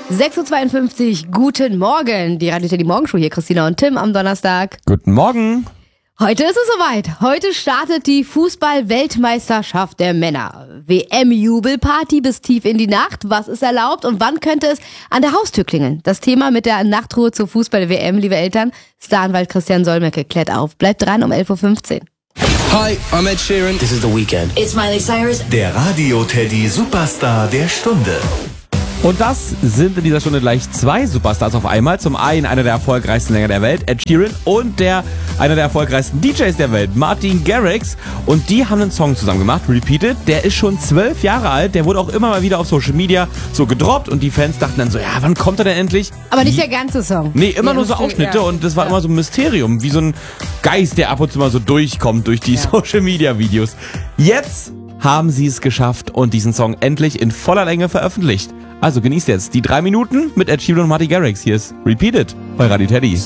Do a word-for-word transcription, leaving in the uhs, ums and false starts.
sechs Uhr zweiundfünfzig, guten Morgen. Die Radio Teddy Morgenshow hier, Christina und Tim am Donnerstag. Guten Morgen. Heute ist es soweit. Heute startet die Fußball-Weltmeisterschaft der Männer. W M-Jubelparty bis tief in die Nacht. Was ist erlaubt und wann könnte es an der Haustür klingeln? Das Thema mit der Nachtruhe zur Fußball-W M, liebe Eltern. Staranwalt Christian Solmecke klärt auf. Bleibt dran um elf Uhr fünfzehn. Hi, I'm Ed Sheeran. This is The Weeknd. It's Miley Cyrus. Der Radio Teddy Superstar der Stunde. Und das sind in dieser Stunde gleich zwei Superstars auf einmal. Zum einen einer der erfolgreichsten Sänger der Welt, Ed Sheeran, und der einer der erfolgreichsten D Js der Welt, Martin Garrix. Und die haben einen Song zusammen gemacht, Repeated. Der ist schon zwölf Jahre alt. Der wurde auch immer mal wieder auf Social Media so gedroppt. Und die Fans dachten dann so, ja, wann kommt er denn endlich? Aber nicht der ganze Song. Nee, immer ja, nur so Ausschnitte. Ja. Und das war ja. immer so ein Mysterium. Wie so ein Geist, der ab und zu mal so durchkommt durch die ja. Social Media Videos. Jetzt haben sie es geschafft und diesen Song endlich in voller Länge veröffentlicht. Also genießt jetzt die drei Minuten mit Ed Sheeran und Martin Garrix. Hier ist Repeated bei Radio Teddy.